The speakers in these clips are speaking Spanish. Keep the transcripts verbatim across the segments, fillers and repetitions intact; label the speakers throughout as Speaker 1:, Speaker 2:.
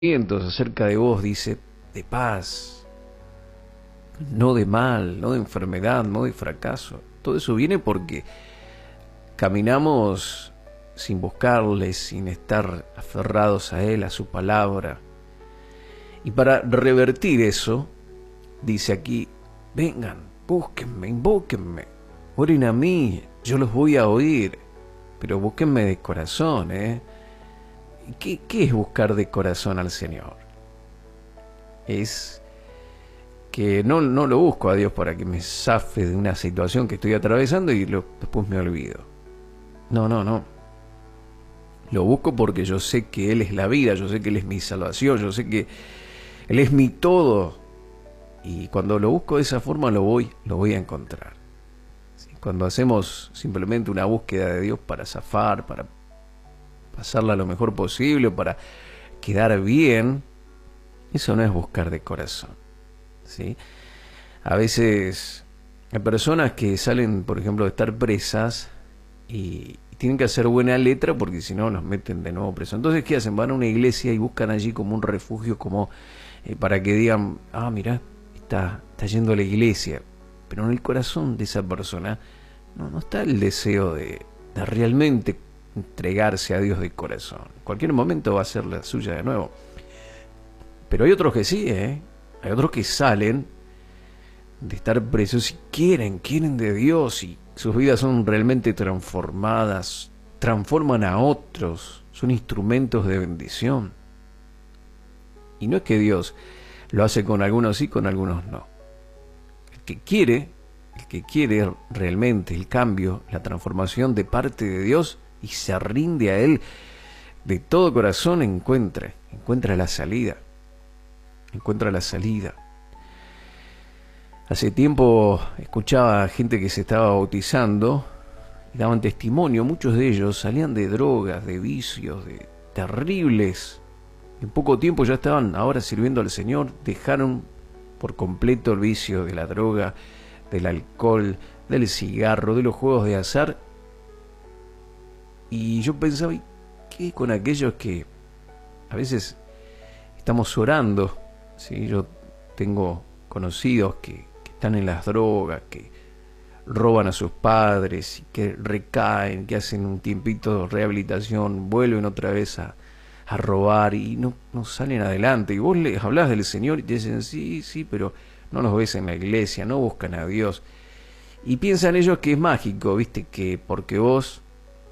Speaker 1: Vientos acerca de vos, dice, de paz, no de mal, no de enfermedad, no de fracaso. Todo eso viene porque caminamos sin buscarle, sin estar aferrados a Él, a su palabra. Y para revertir eso, dice aquí, vengan, búsquenme, invóquenme, oren a mí, yo los voy a oír, pero búsquenme de corazón, ¿eh? ¿Qué, ¿Qué es buscar de corazón al Señor? Es que no, no lo busco a Dios para que me zafe de una situación que estoy atravesando y lo, después me olvido. No, no, no. Lo busco porque yo sé que Él es la vida, yo sé que Él es mi salvación, yo sé que Él es mi todo. Y cuando lo busco de esa forma lo voy, lo voy a encontrar. ¿Sí? Cuando hacemos simplemente una búsqueda de Dios para zafar, para pasarla lo mejor posible, para quedar bien, eso no es buscar de corazón, ¿sí? A veces hay personas que salen, por ejemplo, de estar presas y, y tienen que hacer buena letra porque si no los meten de nuevo preso. Entonces, ¿qué hacen? Van a una iglesia y buscan allí como un refugio, como eh, para que digan, ah, mirá, está, está yendo a la iglesia. Pero en el corazón de esa persona no, no está el deseo de, de realmente entregarse a Dios de corazón. En cualquier momento va a ser la suya de nuevo. Pero hay otros que sí, ¿eh? Hay otros que salen de estar presos y quieren, quieren de Dios y sus vidas son realmente transformadas, transforman a otros, son instrumentos de bendición. Y no es que Dios lo hace con algunos sí, con algunos no. El que quiere, el que quiere realmente el cambio, la transformación de parte de Dios y se rinde a Él de todo corazón, encuentra, encuentra la salida, encuentra la salida. Hace tiempo escuchaba gente que se estaba bautizando y daban testimonio, muchos de ellos salían de drogas, de vicios, de terribles. En poco tiempo ya estaban ahora sirviendo al Señor, dejaron por completo el vicio de la droga, del alcohol, del cigarro, de los juegos de azar. Y yo pensaba, ¿y qué con aquellos que a veces estamos orando? ¿Sí? Yo tengo conocidos que, que están en las drogas, que roban a sus padres, que recaen, que hacen un tiempito de rehabilitación, vuelven otra vez a, a robar y no, no salen adelante. Y vos les hablás del Señor y te dicen, sí, sí, pero no los ves en la iglesia, no buscan a Dios. Y piensan ellos que es mágico, ¿viste? Que porque vos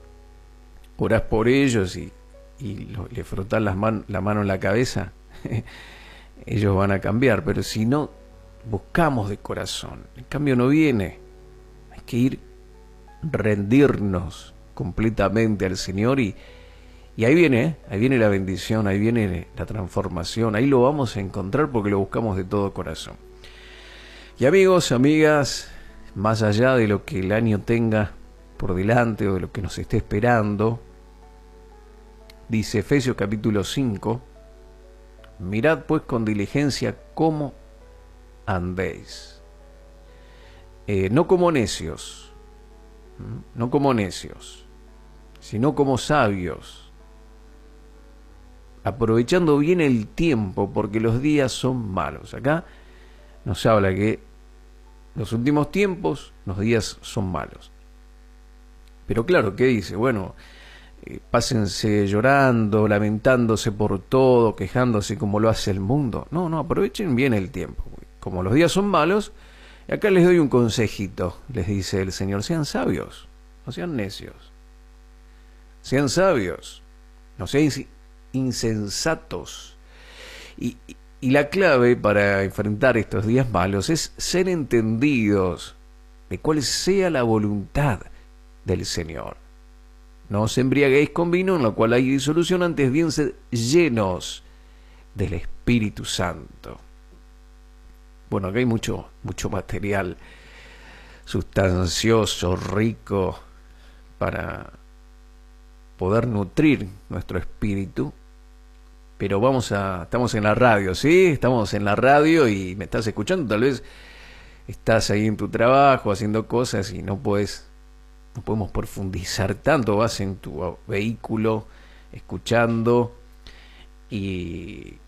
Speaker 1: orás por ellos y, y lo, le frotás las man, la mano en la cabeza, ellos van a cambiar. Pero si no buscamos de corazón, el cambio no viene. Hay que ir, rendirnos completamente al Señor y, y ahí viene, ¿eh? Ahí viene la bendición, ahí viene la transformación, ahí lo vamos a encontrar porque lo buscamos de todo corazón. Y amigos, amigas, más allá de lo que el año tenga por delante o de lo que nos esté esperando, dice Efesios capítulo cinco, mirad pues con diligencia cómo andéis, eh, no como necios, no como necios, sino como sabios, aprovechando bien el tiempo, porque los días son malos. Acá nos habla que los últimos tiempos, los días son malos. Pero claro, ¿qué dice? Bueno, eh, pásense llorando, lamentándose por todo, quejándose como lo hace el mundo. No, no, aprovechen bien el tiempo. Como los días son malos, acá les doy un consejito, les dice el Señor, sean sabios, no sean necios. Sean sabios, no sean insensatos. Y, y la clave para enfrentar estos días malos es ser entendidos de cuál sea la voluntad del Señor. No os embriaguéis con vino en lo cual hay disolución, antes bien sed llenos del Espíritu Santo. Bueno, acá hay mucho, mucho material sustancioso, rico, para poder nutrir nuestro espíritu. Pero vamos a, estamos en la radio, ¿sí? Estamos en la radio y me estás escuchando, tal vez estás ahí en tu trabajo haciendo cosas y no puedes, no podemos profundizar tanto, vas en tu vehículo escuchando Y